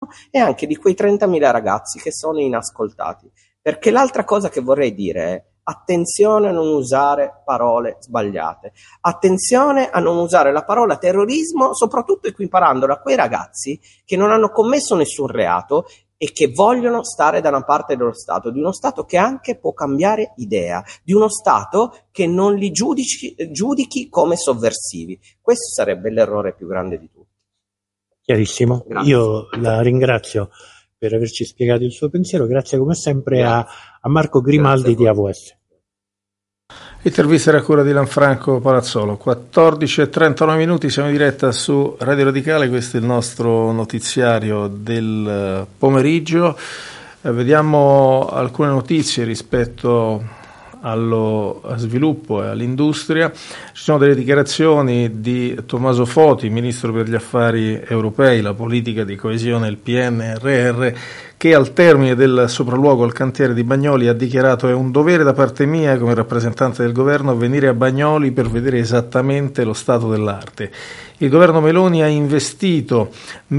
e anche di quei 30.000 ragazzi che sono inascoltati. Perché l'altra cosa che vorrei dire è: attenzione a non usare parole sbagliate, attenzione a non usare la parola terrorismo, soprattutto equiparandola a quei ragazzi che non hanno commesso nessun reato e che vogliono stare da una parte dello Stato, di uno Stato che anche può cambiare idea, di uno Stato che non li giudichi come sovversivi. Questo sarebbe l'errore più grande di tutti. Chiarissimo. Grazie. Io la ringrazio per averci spiegato il suo pensiero. Grazie come sempre a Marco Grimaldi di AVS. Intervista era a cura di Lanfranco Palazzolo. 14:39 minuti, siamo in diretta su Radio Radicale, questo è il nostro notiziario del pomeriggio. Vediamo alcune notizie rispetto allo sviluppo e all'industria. Ci sono delle dichiarazioni di Tommaso Foti, Ministro per gli Affari Europei, la politica di coesione e il PNRR, che al termine del sopralluogo al cantiere di Bagnoli ha dichiarato: è un dovere da parte mia come rappresentante del governo venire a Bagnoli per vedere esattamente lo stato dell'arte. Il governo Meloni ha investito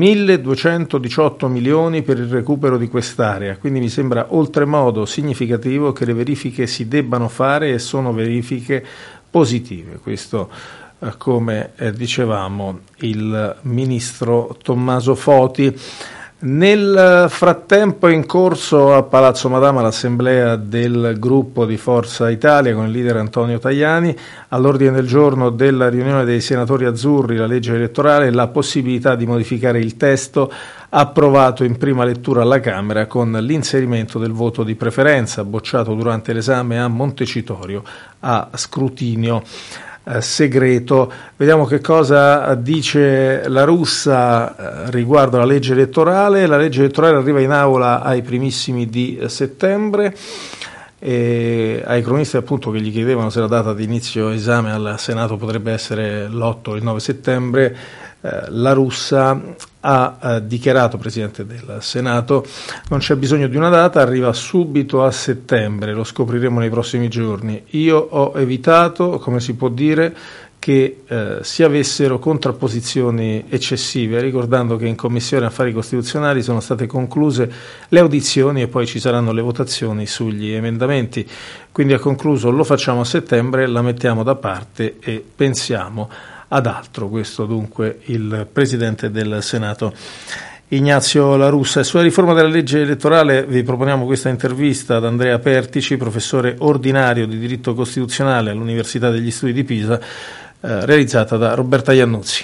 1.218 milioni per il recupero di quest'area, quindi mi sembra oltremodo significativo che le verifiche si debbano fare e sono verifiche positive. Questo come dicevamo il ministro Tommaso Foti. Nel frattempo è in corso a Palazzo Madama l'assemblea del gruppo di Forza Italia con il leader Antonio Tajani. All'ordine del giorno della riunione dei senatori azzurri la legge elettorale e la possibilità di modificare il testo approvato in prima lettura alla Camera con l'inserimento del voto di preferenza, bocciato durante l'esame a Montecitorio a scrutinio segreto. Vediamo che cosa dice La Russa riguardo alla legge elettorale. La legge elettorale arriva in aula ai primissimi di settembre. E ai cronisti appunto che gli chiedevano se la data di inizio esame al Senato potrebbe essere l'8 o il 9 settembre, La Russa ha dichiarato, Presidente del Senato: non c'è bisogno di una data, arriva subito a settembre, lo scopriremo nei prossimi giorni. Io ho evitato, come si può dire, che si avessero contrapposizioni eccessive, ricordando che in Commissione Affari Costituzionali sono state concluse le audizioni e poi ci saranno le votazioni sugli emendamenti. Quindi ha concluso: lo facciamo a settembre, la mettiamo da parte e pensiamo ad altro. Questo dunque il Presidente del Senato Ignazio La Russa. E sulla riforma della legge elettorale vi proponiamo questa intervista ad Andrea Pertici, professore ordinario di diritto costituzionale all'Università degli Studi di Pisa, realizzata da Roberta Iannuzzi.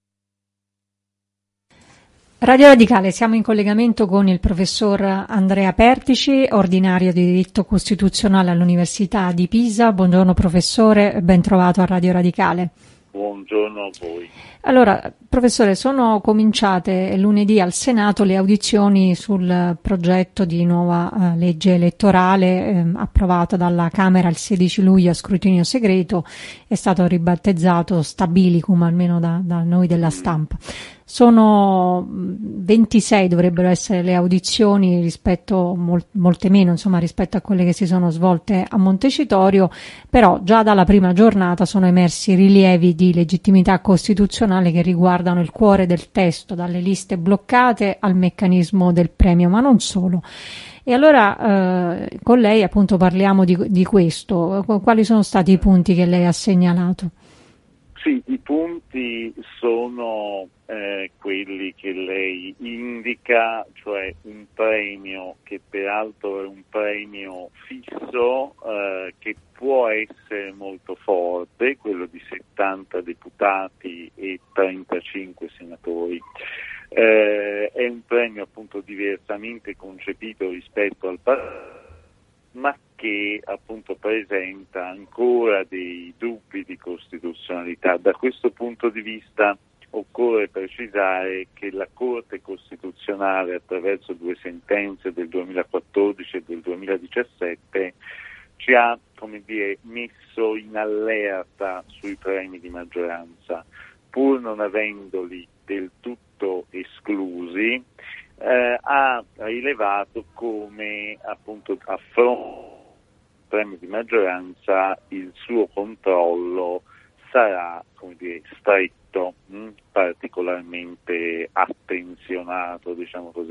Radio Radicale, siamo in collegamento con il professor Andrea Pertici, ordinario di diritto costituzionale all'Università di Pisa. Buongiorno professore, ben trovato a Radio Radicale. Buongiorno a voi. Allora, professore, sono cominciate lunedì al Senato le audizioni sul progetto di nuova legge elettorale approvata dalla Camera il 16 luglio a scrutinio segreto. È stato ribattezzato Stabilicum, almeno da noi della stampa. Sono 26 dovrebbero essere le audizioni, rispetto molte meno, insomma, rispetto a quelle che si sono svolte a Montecitorio, però già dalla prima giornata sono emersi rilievi di legittimità costituzionale che riguardano il cuore del testo, dalle liste bloccate al meccanismo del premio, ma non solo. E allora con lei appunto parliamo di questo. Quali sono stati i punti che lei ha segnalato? Sì, i punti sono quelli che lei indica, cioè un premio che peraltro è un premio fisso, che può essere molto forte, quello di 70 deputati e 35 senatori. È un premio appunto diversamente concepito rispetto al passato, ma che appunto presenta ancora dei dubbi di costituzionalità. Da questo punto di vista occorre precisare che la Corte Costituzionale, attraverso 2 sentenze del 2014 e del 2017, ci ha, messo in allerta sui premi di maggioranza, pur non avendoli del tutto esclusi. Ha rilevato come appunto a fronte del premio di maggioranza il suo controllo sarà stretto, particolarmente attenzionato, diciamo così.